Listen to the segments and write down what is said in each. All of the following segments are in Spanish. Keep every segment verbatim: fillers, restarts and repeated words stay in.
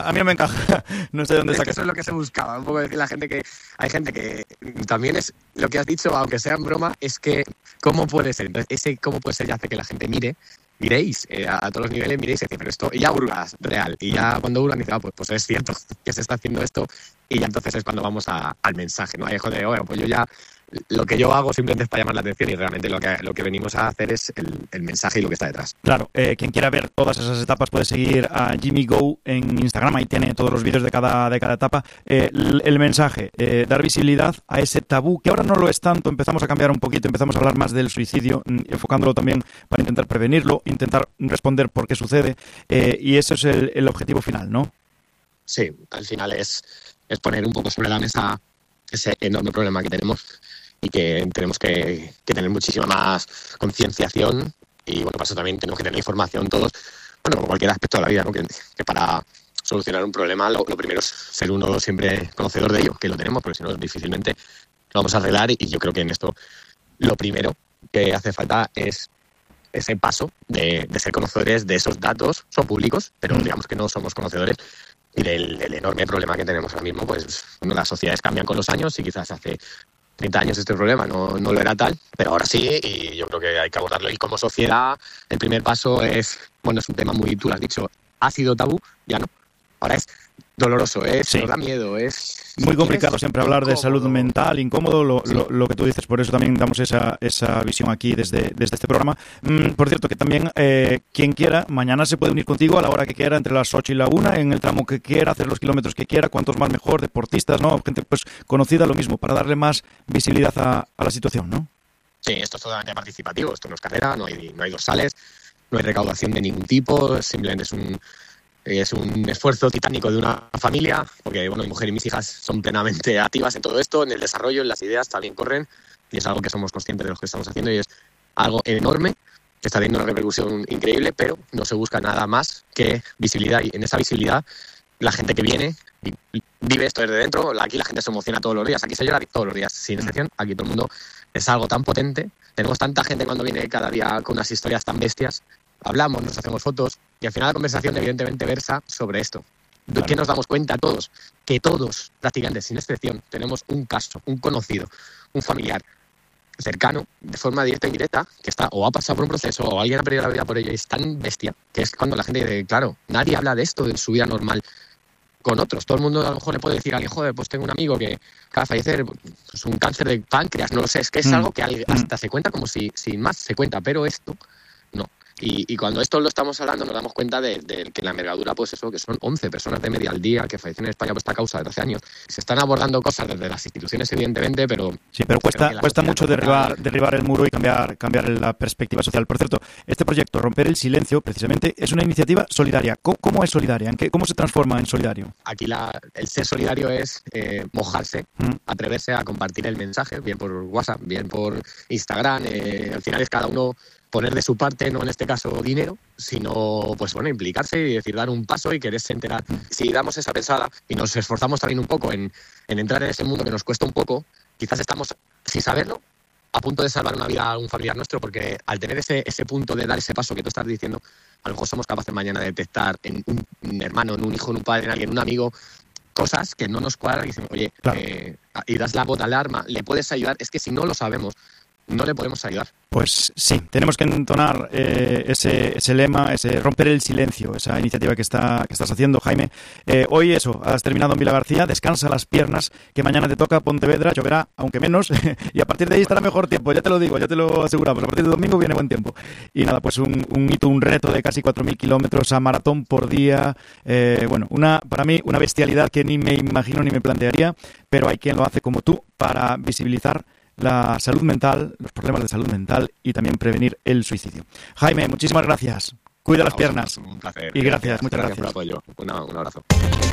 a mí no me encaja. No sé dónde es sacas. que eso es lo que se buscaba, un poco decir la gente que hay gente que también es lo que has dicho, aunque sea en broma, es que cómo puede ser. Entonces, ese cómo puede ser ya hace que la gente mire, miréis eh, a, a todos los niveles, miréis y decir, pero esto, y ya hurgas real. Y ya cuando hurgan dice, ah, pues, pues es cierto que se está haciendo esto. Y ya entonces es cuando vamos a, al mensaje, ¿no? Ahí joder, bueno, pues yo ya, lo que yo hago simplemente es para llamar la atención y realmente lo que, lo que venimos a hacer es el, el mensaje y lo que está detrás. Claro, eh, quien quiera ver todas esas etapas puede seguir a Jimmy Go en Instagram, ahí tiene todos los vídeos de cada, de cada etapa. Eh, el, el mensaje, eh, dar visibilidad a ese tabú, que ahora no lo es tanto, empezamos a cambiar un poquito, empezamos a hablar más del suicidio, enfocándolo también para intentar prevenirlo, intentar responder por qué sucede, eh, y ese es el, el objetivo final, ¿no? Sí, al final es, es poner un poco sobre la mesa ese enorme problema que tenemos y que tenemos que, que tener muchísima más concienciación y bueno, para eso también tenemos que tener información todos, bueno, como cualquier aspecto de la vida, ¿no? que, que para solucionar un problema lo, lo primero es ser uno siempre conocedor de ello, que lo tenemos, porque si no difícilmente lo vamos a arreglar y, y yo creo que en esto lo primero que hace falta es ese paso de, de ser conocedores de esos datos, son públicos, pero digamos que no somos conocedores y del, del enorme problema que tenemos ahora mismo. Pues bueno, las sociedades cambian con los años y quizás hace treinta años este problema no, no lo era tal, pero ahora sí, y yo creo que hay que abordarlo. Y como sociedad, el primer paso es, bueno, es un tema muy, tú lo has dicho, ha sido tabú, ya no. Ahora es doloroso, es, sí. Nos da miedo, es... Muy complicado siempre hablar incómodo. De salud mental, incómodo, lo, sí. lo, lo que tú dices, por eso también damos esa, esa visión aquí desde, desde este programa. Mm, por cierto, que también eh, quien quiera, mañana se puede unir contigo a la hora que quiera, entre las ocho y la una, en el tramo que quiera, hacer los kilómetros que quiera, cuantos más mejor, deportistas, ¿no? Gente pues conocida, lo mismo, para darle más visibilidad a, a la situación, ¿no? Sí, esto es totalmente participativo, esto no es carrera, no hay, no hay dorsales, no hay recaudación de ningún tipo, simplemente es un... Es un esfuerzo titánico de una familia, porque bueno, mi mujer y mis hijas son plenamente activas en todo esto, en el desarrollo, en las ideas, también corren, y es algo que somos conscientes de lo que estamos haciendo y es algo enorme, que está teniendo una repercusión increíble, pero no se busca nada más que visibilidad, y en esa visibilidad la gente que viene vive esto desde dentro, aquí la gente se emociona todos los días, aquí se llora todos los días, sin excepción, aquí todo el mundo es algo tan potente, tenemos tanta gente cuando viene cada día con unas historias tan bestias, hablamos, nos hacemos fotos y al final la conversación evidentemente versa sobre esto. ¿De qué nos damos cuenta todos? Que todos, prácticamente sin excepción, tenemos un caso, un conocido, un familiar cercano, de forma directa e indirecta, que está o ha pasado por un proceso o alguien ha perdido la vida por ello y es tan bestia que es cuando la gente dice, claro, nadie habla de esto en su vida normal con otros. Todo el mundo a lo mejor le puede decir a alguien, joder, pues tengo un amigo que acaba de fallecer, pues un cáncer de páncreas, no lo sé, es que es mm. algo que hasta mm. se cuenta como si, sin más se cuenta, pero esto no. Y, y cuando esto lo estamos hablando nos damos cuenta de, de que la envergadura, pues eso, que son once personas de media al día que fallecen en España por esta causa desde hace años. Se están abordando cosas desde las instituciones, evidentemente, pero... Sí, pero cuesta, cuesta mucho derribar, derribar el muro y cambiar, cambiar la perspectiva social. Por cierto, este proyecto, Romper el Silencio, precisamente, es una iniciativa solidaria. ¿Cómo, cómo es solidaria? ¿En qué, ¿Cómo se transforma en solidario? Aquí la, el ser solidario es eh, mojarse, mm. atreverse a compartir el mensaje, bien por WhatsApp, bien por Instagram. Eh, al final es cada uno... poner de su parte, no en este caso dinero, sino pues bueno, implicarse y decir, dar un paso y quererse enterar. Si damos esa pensada y nos esforzamos también un poco en, en entrar en ese mundo que nos cuesta un poco, quizás estamos, sin saberlo, a punto de salvar una vida a un familiar nuestro, porque al tener ese, ese punto de dar ese paso que tú estás diciendo, a lo mejor somos capaces mañana de detectar en un, un hermano, en un hijo, en un padre, en alguien, en un amigo, cosas que no nos cuadran y dicen, oye, claro. eh, y das la voz de alarma, ¿le puedes ayudar? Es que si no lo sabemos, no le podemos ayudar. Pues sí, tenemos que entonar eh, ese, ese lema, ese romper el silencio, esa iniciativa que, está, que estás haciendo, Jaime. Eh, hoy eso, has terminado en Vila García, descansa las piernas, que mañana te toca Pontevedra, lloverá, aunque menos, y a partir de ahí estará mejor tiempo, ya te lo digo, ya te lo aseguramos, a partir de domingo viene buen tiempo. Y nada, pues un, un hito, un reto de casi cuatro mil kilómetros a maratón por día, eh, bueno, una para mí una bestialidad que ni me imagino ni me plantearía, pero hay quien lo hace como tú para visibilizar la salud mental, los problemas de salud mental y también prevenir el suicidio. Jaime, muchísimas gracias. Cuida las piernas. Un placer. Y gracias, gracias muchas gracias. gracias. por el apoyo. Una, un abrazo.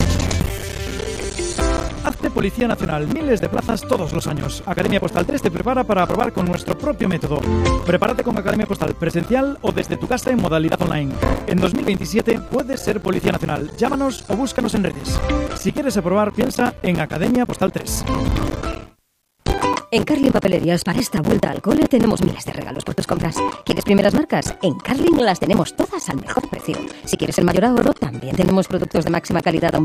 Hazte Policía Nacional, miles de plazas todos los años. Academia Postal tres te prepara para aprobar con nuestro propio método. Prepárate con Academia Postal presencial o desde tu casa en modalidad online. En dos mil veintisiete puedes ser Policía Nacional. Llámanos o búscanos en redes. Si quieres aprobar, piensa en Academia Postal tres. En Carlin Papelerías, para esta vuelta al cole, tenemos miles de regalos por tus compras. ¿Quieres primeras marcas? En Carlin las tenemos todas al mejor precio. Si quieres el mayor ahorro, también tenemos productos de máxima calidad a un